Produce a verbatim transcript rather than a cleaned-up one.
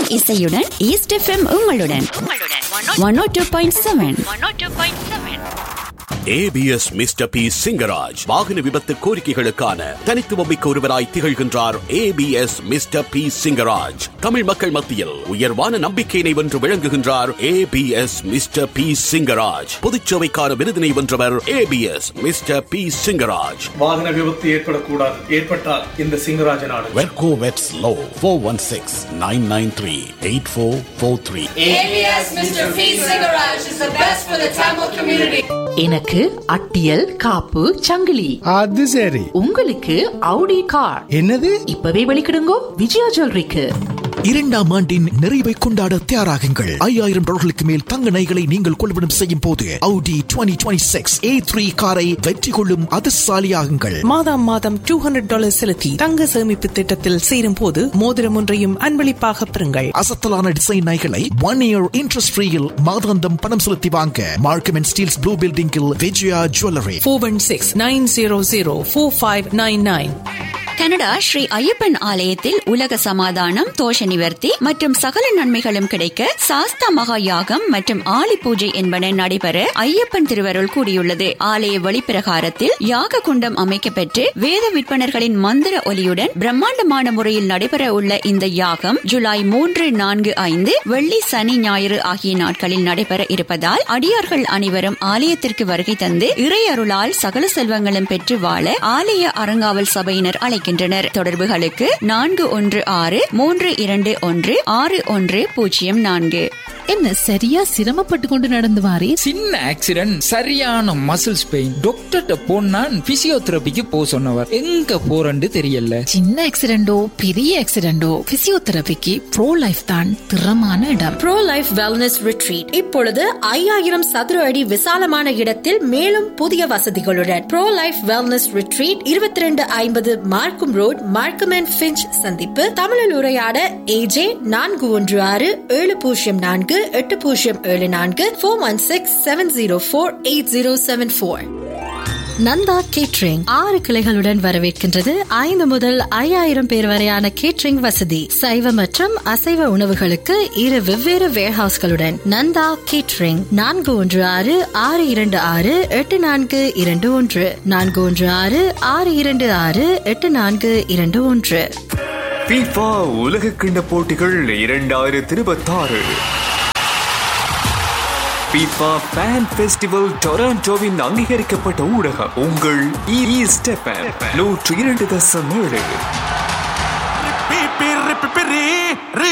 என்றும் இசையுடன் east FM உங்களுடன் ஒன் ஓ two point seven. ABS mister B Singaraj வாகன விபத்து கோரிக்கைகளுக்கான தனித்துவமிக்க ஒருவராய் திகழ்கின்றார். ABS mister B Singaraj Tamil மக்கள் மத்தியில் உயர்வான நம்பிக்கையினை வென்று விளங்குகின்றார். ஏபிஎஸ் மிஸ்டர் பி சிங்கராஜ் பொதுச்சேவைக்கான விருதினை வென்றவர். ABS mister B Singaraj. வாகன விபத்து ஏற்படக்கூடாது, ஏற்பட்டால் இந்த சிங்கராஜ் நாடு. வெர்கோ வெட்ஸ் low four one six nine nine three eight four four three. ABS mister B Singaraj is the best for the Tamil community. எனக்கு அட்டியல் காப்பு சங்கிலி. அது சரி. உங்களுக்கு அவுடி கார். என்னது? இப்பவே வெளிக்கிடுங்கோ விஜயா ஜுவல்லரிக்கு. இரண்டாம் ஆண்டின் நிறைவை கொண்டாட தயாராகுங்கள். ஐயாயிரம் டாலர்களுக்கு மேல் தங்க நகைகளை நீங்கள் கொள்வனம் செய்யும் போது Audi twenty twenty-six A three காரை வெற்றி கொள்ளும் அதிர்ஷ்டசாலியாகுங்கள். மாதம் மாதம் டூ ஹண்ட்ரட் டாலர் செலுத்தி தங்க சேமிப்பு திட்டத்தில் சேரும் போது மோதிரம் ஒன்றையும் அன்பளிப்பாக பெறுங்கள். அசத்தலான டிசைன் நகைகளை ஒன் இயர் இன்ட்ரெஸ்ட் ஃப்ரீயில் மாதாந்தம் பணம் செலுத்தி வாங்க மார்க்கம் அண்ட் ஸ்டீல்ஸ் ப்ளூ பில்டிங்கில் Vijaya jewellery. Four one six nine zero zero four five nine nine. Canada Sri Ayyappan ஆலயத்தில் உலக சமாதானம், தோஷ நிவர்த்தி மற்றும் சகல நன்மைகளும் கிடைக்க சாஸ்தா மகா யாகம் மற்றும் ஆலி பூஜை என்பன நடைபெற ஐயப்பன் திருவருள் கூடியுள்ளது. ஆலய வழிப்பிரகாரத்தில் யாக குண்டம் அமைக்கப்பெற்று வேத விற்பனர்களின் மந்திர ஒலியுடன் பிரம்மாண்டமான முறையில் நடைபெற உள்ள இந்த யாகம் ஜூலை மூன்று நான்கு ஐந்து வெள்ளி சனி ஞாயிறு ஆகிய நாட்களில் நடைபெற இருப்பதால் அடியார்கள் அனைவரும் ஆலயத்திற்கு வருகை தந்து இறையருளால் சகல செல்வங்களும் பெற்று வாழ ஆலய அறங்காவல் சபையினர் அழைக்கின்றனர். தொடர்புகளுக்கு நான்கு ஒன்று ஆறு மூன்று இரண்டு ஒன்று ஆறு ஒன்று பூஜ்ஜியம் நான்கு. என்ன சரியா சிரமப்பட்டு கொண்டு நடந்து வாரே? சின்ன ஆக்சிடென்ட், சரியான மசில்ஸ் பெயின். டாக்டர்கிட்ட போனா பிசியோதெரபிக்கு போ சொன்னவர். எங்க போறன்னு தெரியல. சின்ன ஆக்சிடென்டோ பெரிய ஆக்சிடென்டோ பிசியோதெரபிக்கு ப்ரோ லைஃப் தான் திறமான இடம். ப்ரோ லைஃப் வெல்னஸ் ரிட்ரீட் இப்பொழுது ஐயாயிரம் சதுர அடி விசாலமான இடத்தில் மேலும் புதிய வசதிகளுடன் ப்ரோ லைஃப் வெல்னஸ் ரிட்ரீட் இருபத்தி ரெண்டு ஐம்பது மார்க்கம் ரோட், மார்க்கம் அண்ட் ஃபிஞ்ச் சந்திப்பு. தமிழில் உரையாட ஏஜே நான்கு ஒன்று ஆறு ஏழு பூஜ்ஜியம் நான்கு எட்டு பூஜ்ஜியம் ஏழு நான்கு four one six seven zero four eight zero seven four. Nanda catering ஆறு கிளைகளுடன் வரவேற்கின்றது. ஐந்து முதல் ஐயாயிரம் பேர் வரையான கேட்டரிங் வசதி. சைவ மற்றும் அசைவ உணவுகளுக்கு இரு வெவ்வேறு வேர்ஹவுஸ்களுடன் நந்தா கேட்டரிங் நான்கு ஒன்று ஆறு ஆறு இரண்டு ஆறு எட்டு நான்கு இரண்டு ஒன்று நான்கு ஒன்று ஆறு ஆறு இரண்டு ஆறு எட்டு நான்கு இரண்டு ஒன்று. FIFA உலக கிண்ண போட்டிகள் இரண்டாயிரத்தி இருபத்தாறு FIFA Fan Festival டொராண்டோவின் அங்கீகரிக்கப்பட்ட ஊடகம் உங்கள் ஈஸ்ட் எஃப்எம் நூற்றி இரண்டு தசம் ஏழு.